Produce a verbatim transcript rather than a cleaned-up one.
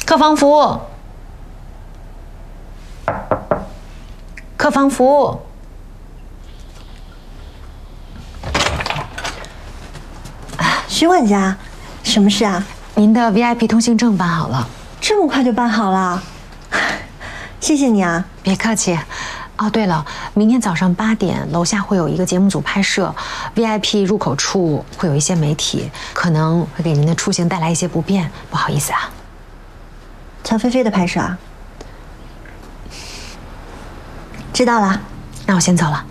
客房服务，客房服务。 徐管家，什么事啊？ 您的 V I P 通行证办好了。 这么快就办好了？谢谢你啊！ 别客气。哦，对了，明天早上八点，楼下会有一个节目组拍摄 ，V I P 入口处会有一些媒体，可能会给您的出行带来一些不便，不好意思啊。 乔菲菲的拍摄啊？知道了， 那我先走了。